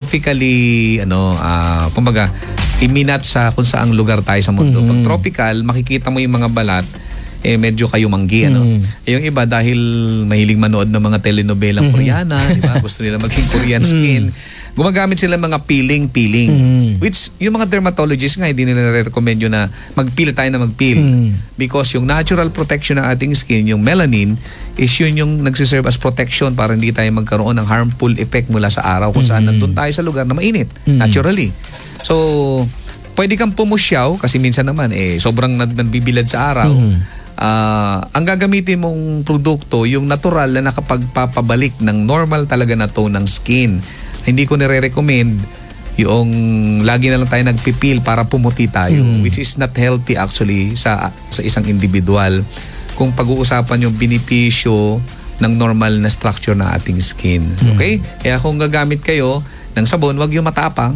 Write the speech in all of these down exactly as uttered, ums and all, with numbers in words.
tropically, ano, uh, kumbaga, iminat sa kung saang lugar tayo sa mundo. Mm-hmm. Pag tropical, makikita mo yung mga balat, eh medyo kayumanggi, ano. Mm. Eh, yung iba, dahil mahilig manood ng mga telenobelang Mm-hmm. Koreana, di ba? Gusto nila maging Korean skin. Gumagamit sila ng mga peeling-peeling. Mm. Which, yung mga dermatologists nga, hindi nila recommend yun na mag-peel tayo na mag-peel. Mm. Because yung natural protection ng ating skin, yung melanin, is yun yung nagsiserve as protection para hindi tayo magkaroon ng harmful effect mula sa araw kung saan nandun tayo sa lugar na mainit. Mm. Naturally. So, pwede kang pumusyaw kasi minsan naman eh sobrang nagbibilad sa araw. Mm. Uh, ang gagamitin mong produkto, yung natural na nakapagpapabalik ng normal talaga na tone ng skin. Hindi ko nire-recommend yung lagi na lang tayo nagpipil para pumuti tayo, Mm. which is not healthy actually sa sa isang individual. Kung pag-uusapan yung benepisyo ng normal na structure ng ating skin. Okay? Kaya kung gagamit kayo ng sabon, wag yung matapang.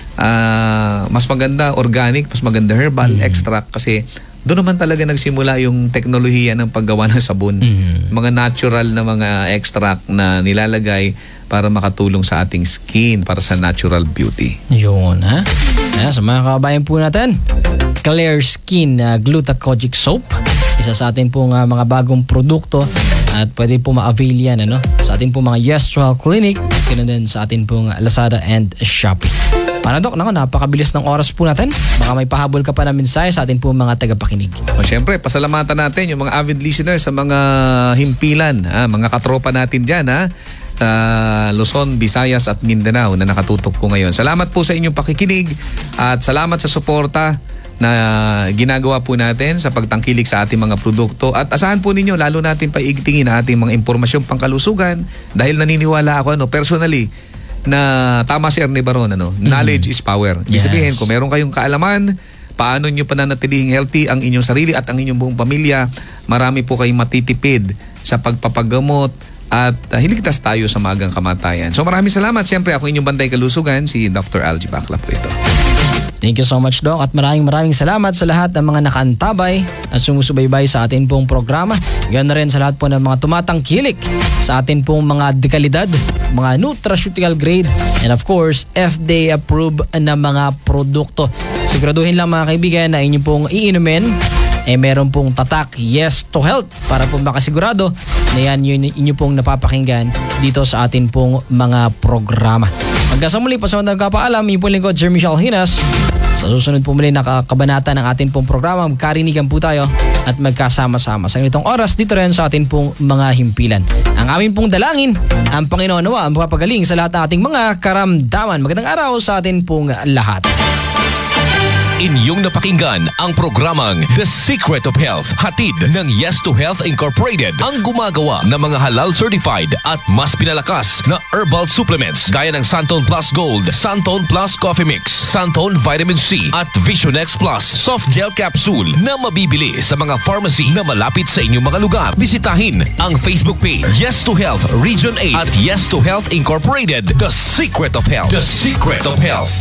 Uh, mas maganda organic, mas maganda herbal Mm. extract kasi doon naman talaga nagsimula yung teknolohiya ng paggawa ng sabon. Mm. Mga natural na mga extract na nilalagay para makatulong sa ating skin, para sa natural beauty. Yun, ha? Ayan, sa mga kababayan po natin, Clear Skin uh, Glucocagic Soap. Isa sa atin pong uh, mga bagong produkto at pwede po ma-avail yan, ano? Sa atin pong mga Yestrel Clinic, kaya din sa atin pong Lazada and Shopee. Paano, Dok? Naku, napakabilis ng oras po natin. Baka may pahabol ka pa na mensahe sa atin pong mga tagapakinig. O syempre, pasalamatan natin yung mga avid listeners sa mga himpilan, ha? Mga katropa natin dyan, ha? Sa Luzon, Visayas at Mindanao na nakatutok po ngayon. Salamat po sa inyong pakikinig at salamat sa suporta na ginagawa po natin sa pagtangkilik sa ating mga produkto. At asahan po ninyo, lalo natin paigtingin ang ating mga impormasyon pangkalusugan dahil naniniwala ako, ano, personally, na tama si Ernie Baron, ano, knowledge mm-hmm. is power. Ibig Yes. sabihin, kung meron kayong kaalaman, paano nyo pananatilihing healthy ang inyong sarili at ang inyong buong pamilya, marami po kayong matitipid sa pagpapagamot at uh, hiligtas tayo sa magang kamatayan. So maraming salamat. Siyempre, ako inyong bantay kalusugan, si Doctor Algie Bacla po ito. Thank you so much, Doc. At maraming maraming salamat sa lahat ng mga nakaantabay at sumusubaybay sa atin pong programa. Ganoon na rin sa lahat po ng mga tumatangkilik sa atin pong mga dekalidad, mga nutraceutical grade, and of course, F D A approved na mga produkto. Siguraduhin lang mga kaibigan na inyo pong iinumin eh meron pong tatak Yes to Health para po makasigurado na yan yun inyo pong napapakinggan dito sa atin pong mga programa. Hanggang sa muli, pasamandang kapaalam, yung pong lingkod, Sir Michelle Hinas. Sa susunod po muli na kabanata ng atin pong programa, magkarinigan po tayo at magkasama-sama sa ganitong oras dito rin sa atin pong mga himpilan. Ang amin pong dalangin, ang Panginoon nawa ang magpapagaling sa lahat ng ating mga karamdaman. Magandang araw sa atin pong lahat. Inyong napakinggan ang programang The Secret of Health, hatid ng Yes to Health Incorporated, ang gumagawa ng mga halal certified at mas pinalakas na herbal supplements gaya ng Santon Plus Gold, Santon Plus Coffee Mix, Santon Vitamin C at Vision X Plus Soft Gel Capsule na mabibili sa mga pharmacy na malapit sa inyong mga lugar. Bisitahin ang Facebook page Yes to Health Region eight at Yes to Health Incorporated, The Secret of Health. The Secret of Health.